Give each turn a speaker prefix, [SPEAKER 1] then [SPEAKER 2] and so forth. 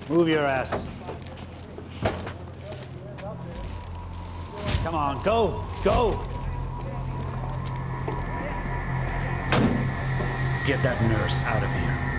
[SPEAKER 1] Move your ass. Come on, go, go. Get that nurse out of here.